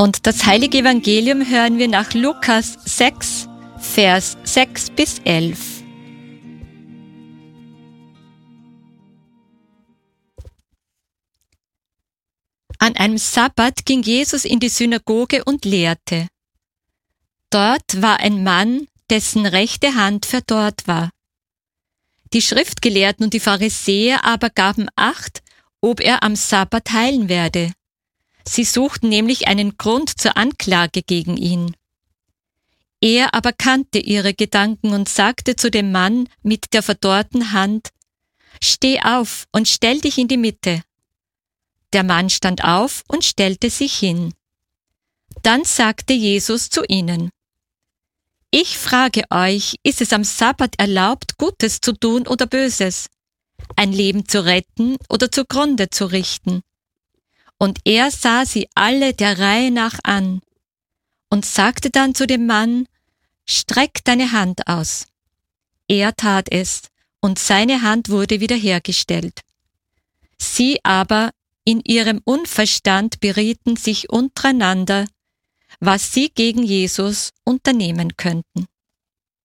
Und das Heilige Evangelium hören wir nach Lukas 6, Vers 6 bis 11. An einem Sabbat ging Jesus in die Synagoge und lehrte. Dort war ein Mann, dessen rechte Hand verdorrt war. Die Schriftgelehrten und die Pharisäer aber gaben Acht, ob er am Sabbat heilen werde. Sie suchten nämlich einen Grund zur Anklage gegen ihn. Er aber kannte ihre Gedanken und sagte zu dem Mann mit der verdorrten Hand: Steh auf und stell dich in die Mitte. Der Mann stand auf und stellte sich hin. Dann sagte Jesus zu ihnen: Ich frage euch, ist es am Sabbat erlaubt, Gutes zu tun oder Böses, ein Leben zu retten oder zugrunde zu richten? Und er sah sie alle der Reihe nach an und sagte dann zu dem Mann: Streck deine Hand aus. Er tat es, und seine Hand wurde wiederhergestellt. Sie aber in ihrem Unverstand berieten sich untereinander, was sie gegen Jesus unternehmen könnten.